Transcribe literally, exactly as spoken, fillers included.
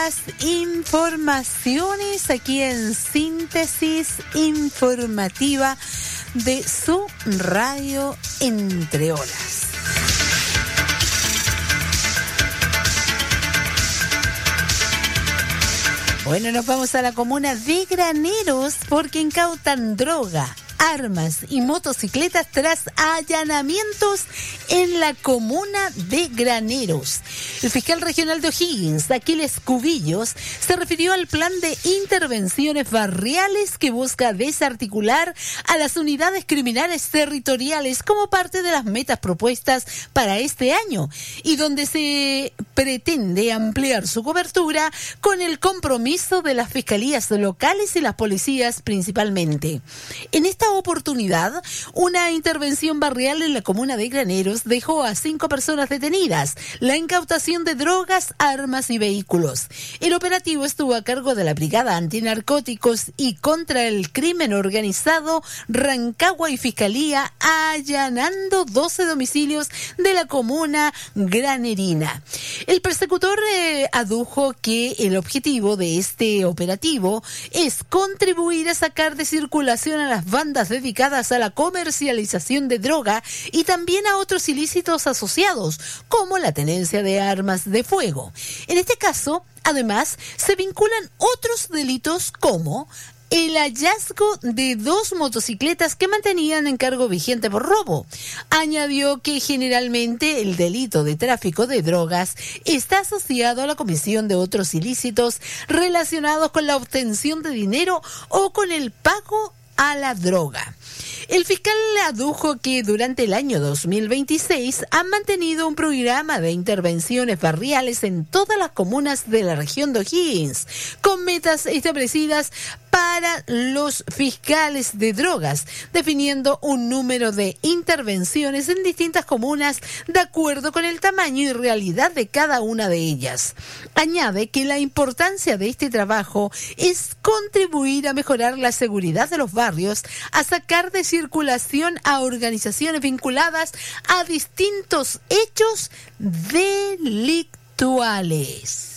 las informaciones aquí en Síntesis Informativa de su radio Entre Olas. Bueno, nos vamos a la comuna de Graneros porque incautan droga, armas y motocicletas tras allanamientos en la comuna de Graneros. El fiscal regional de O'Higgins, Aquiles Cubillos, se refirió al plan de intervenciones barriales que busca desarticular a las unidades criminales territoriales como parte de las metas propuestas para este año y donde se pretende ampliar su cobertura con el compromiso de las fiscalías locales y las policías principalmente. En esta oportunidad, una intervención barrial en la comuna de Graneros dejó a cinco personas detenidas, la incautación de drogas, armas y vehículos. El operativo estuvo a cargo de la Brigada Antinarcóticos y contra el Crimen Organizado, Rancagua y Fiscalía, allanando doce domicilios de la comuna granerina. El persecutor eh, adujo que el objetivo de este operativo es contribuir a sacar de circulación a las bandas dedicadas a la comercialización de droga y también a otros ilícitos asociados, como la tenencia de armas de fuego. En este caso, además, se vinculan otros delitos como el hallazgo de dos motocicletas que mantenían en cargo vigente por robo. Añadió que generalmente el delito de tráfico de drogas está asociado a la comisión de otros ilícitos relacionados con la obtención de dinero o con el pago a la droga. El fiscal adujo que durante el año dos mil veintiséis han mantenido un programa de intervenciones barriales en todas las comunas de la región de O'Higgins, con metas establecidas para los fiscales de drogas, definiendo un número de intervenciones en distintas comunas de acuerdo con el tamaño y realidad de cada una de ellas. Añade que la importancia de este trabajo es contribuir a mejorar la seguridad de los barrios, a sacar de circulación a organizaciones vinculadas a distintos hechos delictuales.